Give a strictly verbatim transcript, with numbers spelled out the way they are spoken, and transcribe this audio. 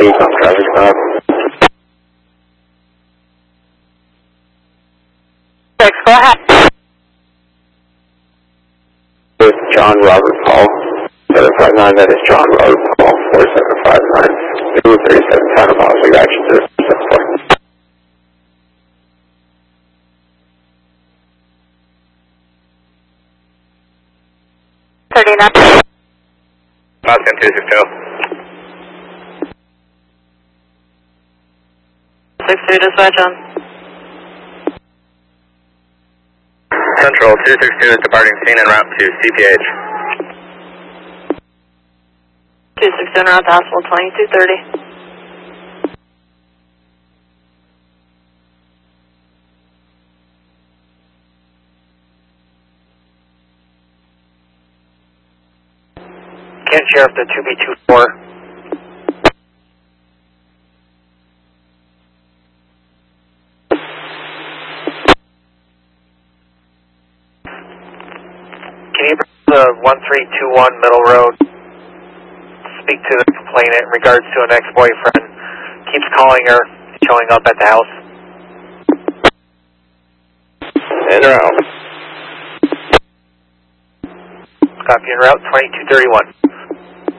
Please on traffic stop. Six, go ahead. This is John Robert Paul. seven five nine, that is John Robert Paul. four seven five nine. two thirty-seven, final miles, reaction to seven four. thirty-nine. Austin two six two. six two, dispatch on. Central two six two is departing scene en route to C P H. two six two en route to hospital twenty-two thirty. Kent Sheriff to two B two four. Can you bring the one three two one Middle Road, speak to the complainant in regards to an ex-boyfriend, keeps calling her, showing up at the house? In route. Copy en route twenty-two thirty-one.